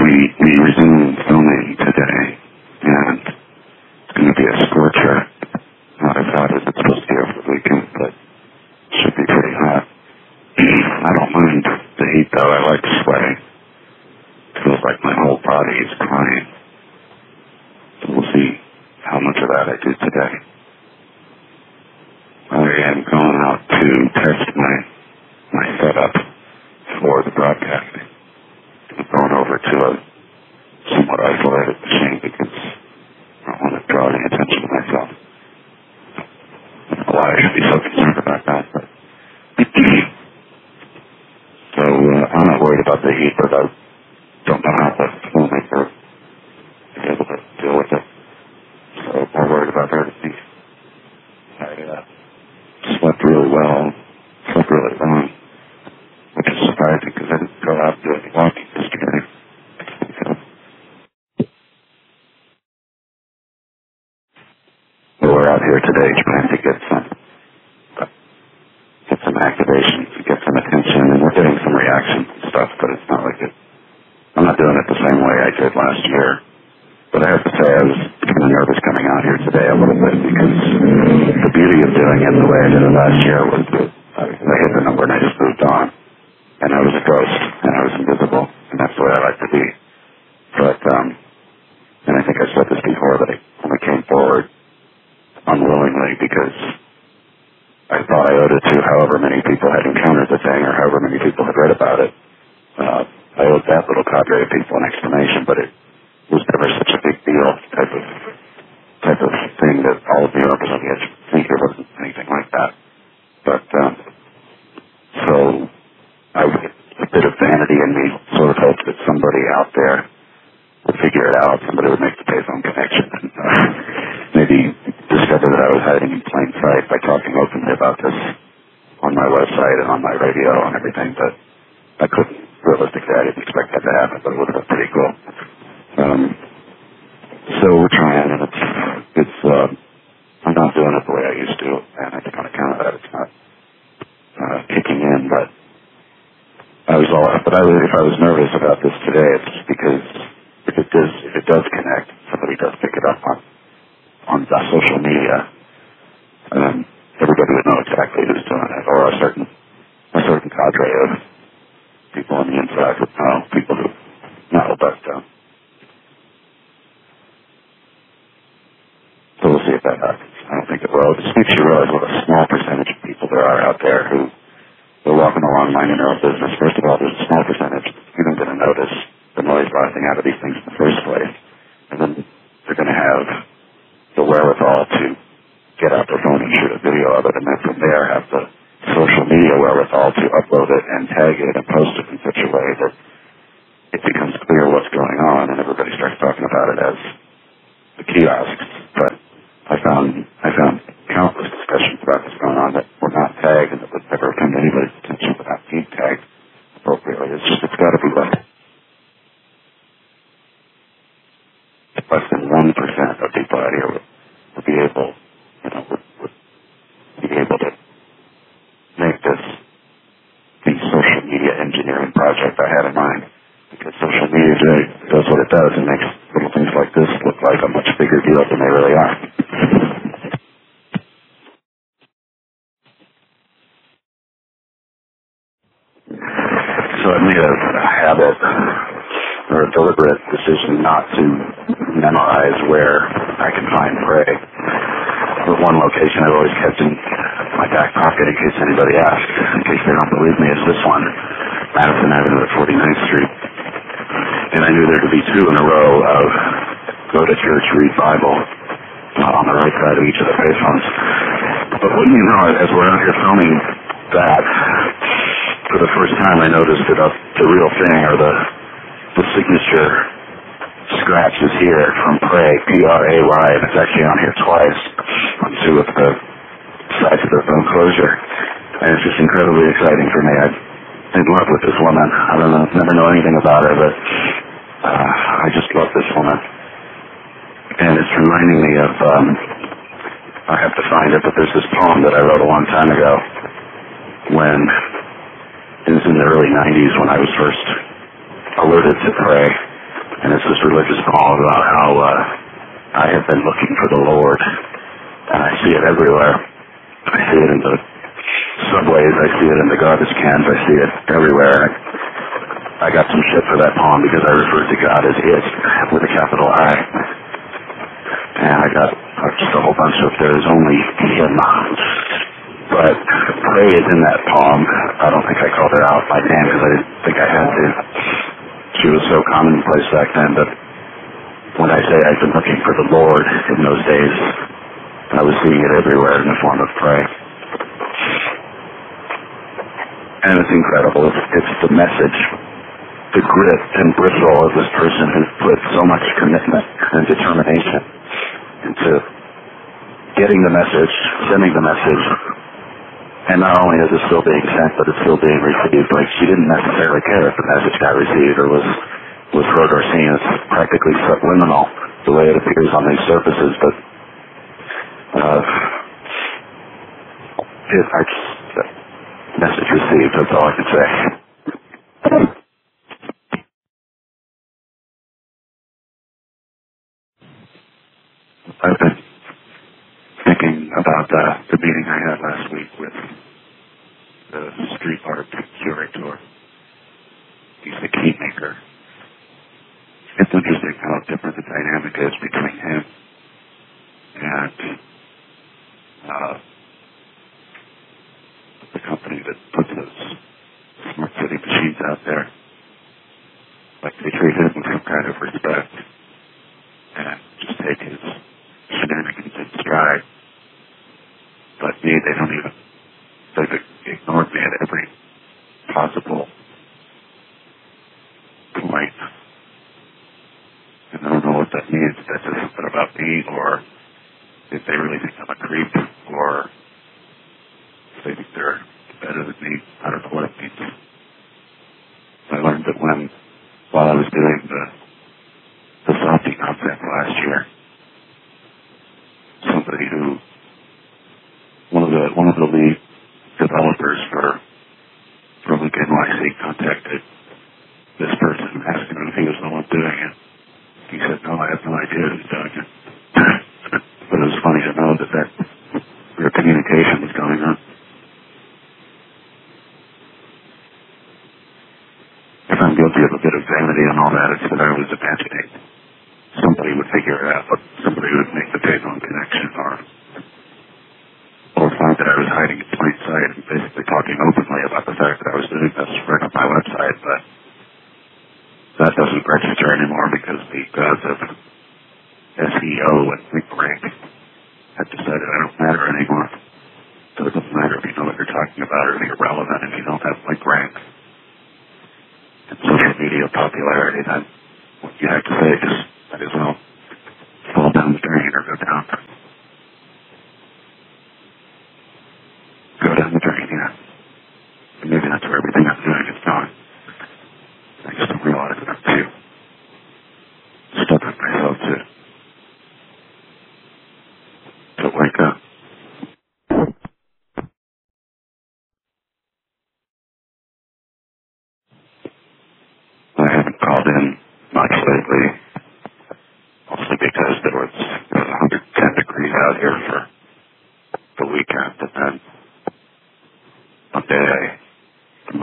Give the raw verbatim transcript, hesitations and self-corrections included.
we, we resumed filming today, and it's going to be a scorcher. Not as hot as it's supposed to be over the weekend, but it should be pretty hot. I don't mind the heat, though. I like sweating. It feels like my whole body is crying. So we'll see how much of that I do today. I am going out to test my my setup for the broadcasting. I'm going over to a somewhat isolated machine because I don't want to draw any attention to myself. I don't know why I should be so concerned about that, but so uh, I'm not worried about the heat, but I don't know how the filmmaker is able to deal with it. So I'm more worried about her to think. I uh, slept really well, slept really long, which is surprising because I didn't go out and do any walking yesterday. So we're out here today trying to get some get some activation, get some attention, and we're getting some reactions and stuff, but it's not like it. I'm not doing it the same way I did last year. But I have to say, I was kind of nervous coming out here today a little bit because the beauty of doing it the way I did it last year was that I hit the number and I just moved on. And I was a ghost, and I was invisible, and that's the way I like to be. But, um, and I think I said this before, but I only came forward unwillingly because I thought I owed it to however many people had encountered the thing or however many people had read about it. Uh, I owed that little cadre of people an explanation, but it was never such a big deal type of type of thing that all of New Yorkers on the edge think it wasn't anything like that. But um, so I would, a bit of vanity in me sort of hoped that somebody out there would figure it out, somebody would make the payphone connection and uh, maybe discover that I was hiding in plain sight by talking openly about this on my website and on my radio and everything, but I couldn't. Realistically, I didn't expect that to happen, but it would have been pretty cool. Um, so we're trying, and it's, it's, uh, I'm not doing it the way I used to, and I think on account of that it's not, uh, kicking in, but I was all, but I was, if I was nervous about this today, it's because if it does, if it does connect, somebody does pick it up on, on the social media, um, everybody would know exactly who's doing it, or a certain, a certain cadre of people on the inside would know, people who know, but, um, so we'll see if that happens. I don't think it will. It just makes you realize what a small percentage of people there are out there who are walking along minding their own business. First of all, there's a small percentage even going to notice the noise rising out of these things in the first place. And then they're going to have the wherewithal to get out their phone and shoot a video of it, and then from there have the social media wherewithal to upload it and tag it and post it in such a way that it becomes clear what's going on and everybody starts talking about it as the kiosks. But I found I found countless discussions about what's going on that were not tagged and that would never come to anybody's attention without being tagged appropriately. It's just, it's got to be less, less than one percent of people out here would, would be able, you know, would, would be able to make this the social media engineering project I had in mind. Because social media does what it does and makes little things like this look like a much bigger deal than they really are. So I made a, a habit or a deliberate decision not to memorize where I can find prey. The one location I've always kept in my back pocket in case anybody asks, in case they don't believe me, is this one, Madison Avenue at forty-ninth Street. And I knew there to be two in a row of go to church, read Bible, uh, on the right side of each of the payphones. But wouldn't you know, as we're out here filming that, for the first time I noticed that uh, the real thing, or the the signature scratches here from Pray, P R A Y, and it's actually on here twice on two of the sides of the phone closure. And it's just incredibly exciting for me. I'm in love with this woman. I don't know, never know anything about her, but uh, I just love this woman. And it's reminding me of, um, I have to find it, but there's this poem that I wrote a long time ago when it was in the early nineties when I was first alerted to Pray. And it's this religious poem about how uh, I have been looking for the Lord, and I see it everywhere. I see it in the subways, I see it in the garbage cans, I see it everywhere. I got some shit for that poem because I referred to God as it with a capital I. And I got uh, just a whole bunch of there is only him. But pray is in that poem. I don't think I called her out by name because I didn't think I had to. She was so commonplace back then, but when I say I've been looking for the Lord in those days, I was seeing it everywhere in the form of pray. And it's incredible. It's, it's the message, the grit and bristle of this person who's put so much commitment and determination into getting the message, sending the message. And not only is it still being sent, but it's still being received. Like, she didn't necessarily care if the message got received or was, was heard or seen. It's practically subliminal, the way it appears on these surfaces. But uh, it, I just, uh, message received, that's all I can say. I've been thinking about uh, the meeting I had last week with the street art curator. He's the key maker. It's interesting how different the dynamic is between him and uh, the company that puts those smart city machines out there. Like, they treat him with some kind of respect and just take his shenanigans in stride. But me, they don't even, they've ignored me at every possible point. And I don't know what that means. If that says something about me, or if they really think I'm a creep, or if they think they're better than me. I don't know what it means. I learned that when, while I was doing the, the softy concept last year, somebody who One of the one of the lead developers for for Luke N Y C contacted this person asking him if he was the one doing it. He said, "No, I have no idea who's doing it." But it was funny to know that that their communication was going on. If I'm guilty of a bit of vanity and all that, it's that I was imagining somebody would figure it out, but somebody would make the pay-on connection, or or find that I was hiding in plain sight and basically talking openly about the fact that I was doing this right on my website, but that doesn't register anymore because the gods of S E O and ThinkRank have decided I don't matter anymore. So it doesn't matter if you know what you're talking about or if you're relevant if you don't have ThinkRank and social media popularity. Then what you have to say just might as well fall down the drain or go down. Go down the drain, yeah. And maybe that's where everything I'm doing is going. I just don't realize that I'm too stubborn myself to, to wake up. I haven't called in much lately, mostly because there was, there was one hundred ten degrees out here for the weekend, and then one day I